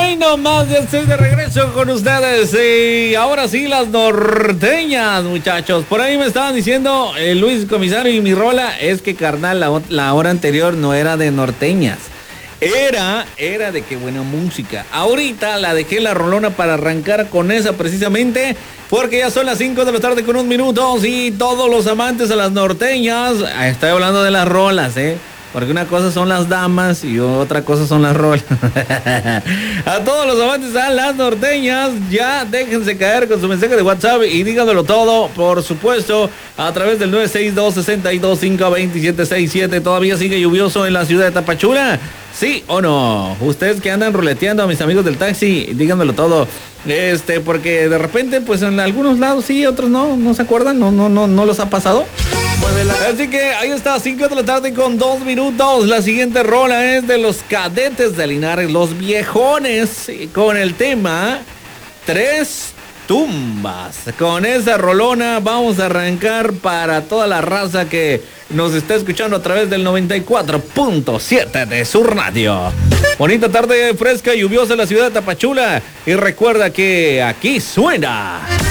Ay, no más, ya estoy de regreso con ustedes. Y ahora sí, las norteñas, muchachos. Por ahí me estaban diciendo, Luis Comisario, y mi rola es que, carnal, la hora anterior no era de norteñas. Era de qué buena música. Ahorita la dejé la rolona para arrancar con esa precisamente, porque ya son las 5 de la tarde con 1 minuto. Y todos los amantes a las norteñas, estoy hablando de las rolas, porque una cosa son las damas y otra cosa son las rolas. A todos los amantes a las norteñas, ya déjense caer con su mensaje de WhatsApp y díganmelo todo, por supuesto, a través del 962-625-2767. ¿Todavía sigue lluvioso en la ciudad de Tapachula? ¿Sí o no? Ustedes que andan ruleteando, a mis amigos del taxi, díganmelo todo. Porque de repente, pues en algunos lados sí, otros no se acuerdan, no los ha pasado. Así que ahí está, 5 de la tarde con 2 minutos. La siguiente rola es de los Cadetes de Linares, los viejones, con el tema Tres Tumbas. Con esa rolona vamos a arrancar para toda la raza que nos está escuchando a través del 94.7 de su radio. Bonita tarde fresca y lluviosa en la ciudad de Tapachula. Y recuerda que aquí suena